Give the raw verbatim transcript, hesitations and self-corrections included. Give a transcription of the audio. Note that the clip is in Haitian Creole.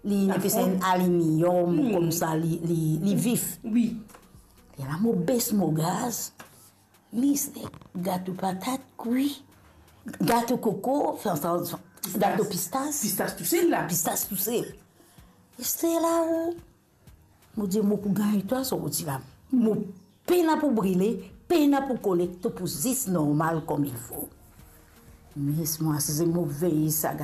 li li c'est un aluminium mm. comme ça li li li vif oui et là mo baisse mon gaz li c'est gâteau patate cuit gâteau coco enfin gâteau pistache pistache tout c'est là pistache tout c'est et c'est là où mo dit mo pour gagner toi ça dit là mo peine pour brûler peine pour coller tout pour zis normal comme il faut mais moi c'est mauvais ça